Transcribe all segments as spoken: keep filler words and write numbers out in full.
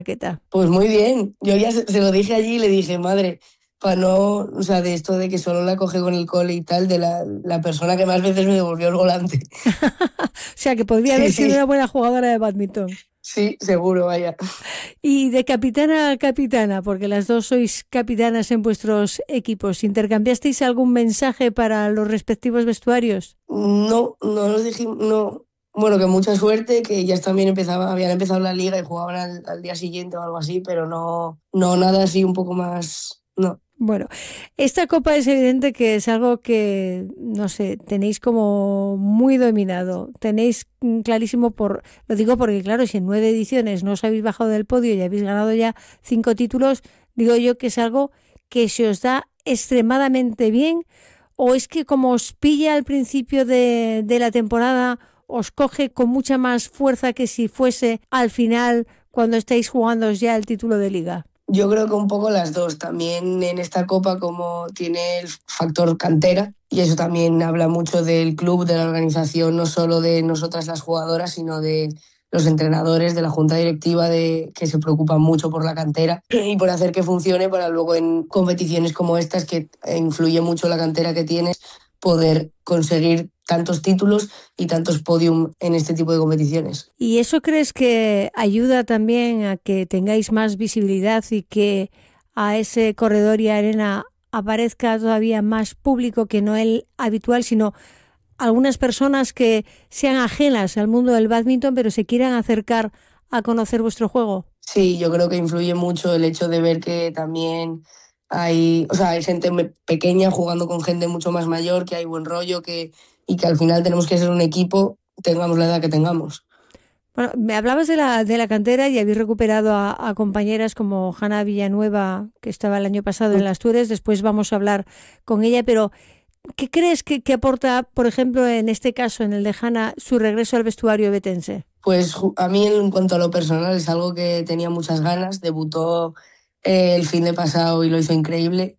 ¿Qué tal? Pues muy bien, yo ya se, se lo dije allí y le dije, madre, para no, o sea, de esto de que solo la coge con el cole y tal, de la, la persona que más veces me devolvió el volante. O sea, que podría Sí, haber sido una sí, buena jugadora de bádminton. sí, seguro, vaya. Y de capitana a capitana, porque las dos sois capitanas en vuestros equipos, ¿intercambiasteis algún mensaje para los respectivos vestuarios? No, no nos dijimos, no. Bueno, que mucha suerte, que ellas también empezaba, habían empezado la liga y jugaban al, al día siguiente o algo así, pero no, no nada así un poco más, no. Bueno, esta copa es evidente que es algo que, no sé, tenéis como muy dominado. Tenéis mm, clarísimo por, lo digo porque claro, si en nueve ediciones no os habéis bajado del podio y habéis ganado ya cinco títulos, digo yo que es algo que se os da extremadamente bien, o es que como os pilla al principio de, de la temporada, os coge con mucha más fuerza que si fuese al final cuando estáis jugando ya el título de liga. Yo creo que un poco las dos. También en esta copa como tiene el factor cantera y eso también habla mucho del club, de la organización, no solo de nosotras las jugadoras, sino de los entrenadores, de la junta directiva, de que se preocupan mucho por la cantera y por hacer que funcione para luego en competiciones como estas, que influye mucho la cantera que tienes, poder conseguir tantos títulos y tantos podium en este tipo de competiciones. ¿Y eso crees que ayuda también a que tengáis más visibilidad y que a ese corredor y arena aparezca todavía más público que no el habitual, sino algunas personas que sean ajenas al mundo del bádminton pero se quieran acercar a conocer vuestro juego? Sí, yo creo que influye mucho el hecho de ver que también hay, o sea, hay gente me- pequeña jugando con gente mucho más mayor, que hay buen rollo, que, y que al final tenemos que ser un equipo, tengamos la edad que tengamos. Bueno, me hablabas de la, de la cantera y habéis recuperado a, a compañeras como Hanna Villanueva, que estaba el año pasado en las Tours. Después vamos a hablar con ella, pero ¿qué crees que, que aporta, por ejemplo, en este caso, en el de Hanna, su regreso al vestuario betense? Pues ju- a mí en cuanto a lo personal es algo que tenía muchas ganas, debutó eh, el fin de pasado y lo hizo increíble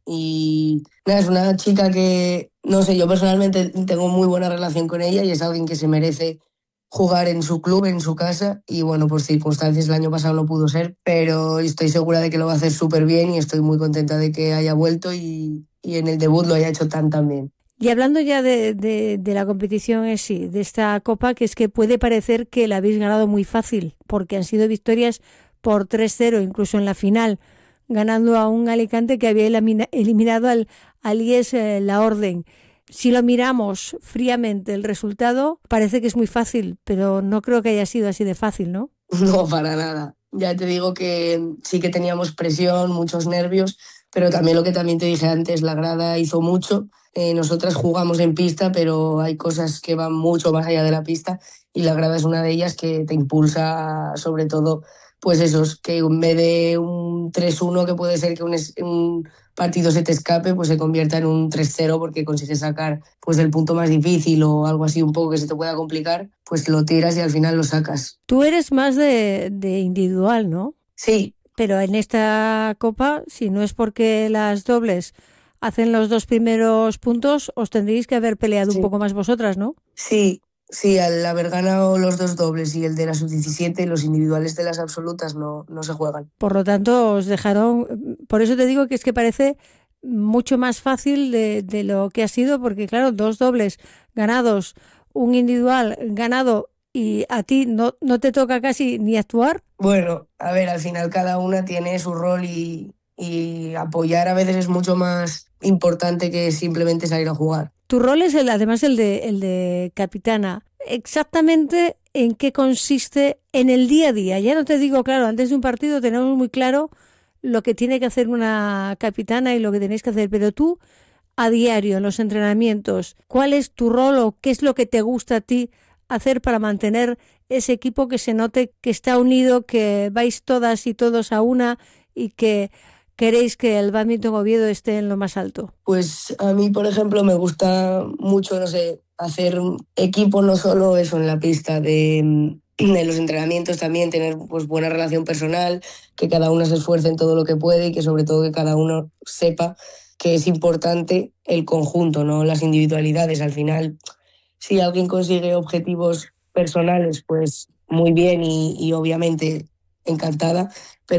y nada, es una chica que, no sé, yo personalmente tengo muy buena relación con ella y es alguien que se merece jugar en su club, en su casa y bueno, por circunstancias el año pasado no pudo ser, pero estoy segura de que lo va a hacer súper bien y estoy muy contenta de que haya vuelto y, y en el debut lo haya hecho tan tan bien. Y hablando ya de, de, de la competición en sí, de esta copa, que es que puede parecer que la habéis ganado muy fácil, porque han sido victorias por tres cero, incluso en la final, ganando a un Alicante que había elimina, eliminado al, al I E S eh, La Orden. Si lo miramos fríamente, el resultado parece que es muy fácil, pero no creo que haya sido así de fácil, ¿no? No, para nada. Ya te digo que sí que teníamos presión, muchos nervios, pero también lo que también te dije antes, la grada hizo mucho. Eh, nosotras jugamos en pista, pero hay cosas que van mucho más allá de la pista y la grada es una de ellas que te impulsa sobre todo, pues esos, que en vez de un tres uno que puede ser que un, es- un partido se te escape, pues se convierta en un tres cero porque consigues sacar pues el punto más difícil o algo así un poco que se te pueda complicar, pues lo tiras y al final lo sacas. Tú eres más de, de individual, ¿no? Sí, Pero en esta copa, si no es porque las dobles hacen los dos primeros puntos, os tendréis que haber peleado un sí, poco más vosotras, ¿no? sí, sí, al haber ganado los dos dobles y el de la sub diecisiete, los individuales de las absolutas no, no se juegan. Por lo tanto, os dejaron... Por eso te digo que es que parece mucho más fácil de, de lo que ha sido, porque claro, dos dobles ganados, un individual ganado y a ti no, no te toca casi ni actuar. Bueno, a ver, al final cada una tiene su rol y, y apoyar a veces es mucho más importante que simplemente salir a jugar. Tu rol es el, además el de, el de capitana. Exactamente en qué consiste en el día a día. Ya no te digo, claro, antes de un partido tenemos muy claro lo que tiene que hacer una capitana y lo que tenéis que hacer, pero tú a diario en los entrenamientos, ¿cuál es tu rol o qué es lo que te gusta a ti hacer para mantener ese equipo, que se note que está unido, que vais todas y todos a una y que queréis que el Badminton Oviedo esté en lo más alto? Pues a mí, por ejemplo, me gusta mucho, no sé, hacer equipo, no solo eso en la pista, de, en los entrenamientos también, tener pues buena relación personal, que cada uno se esfuerce en todo lo que puede y que sobre todo que cada uno sepa que es importante el conjunto, no las individualidades. Al final, si alguien consigue objetivos personales, pues muy bien y, y obviamente encantada, pero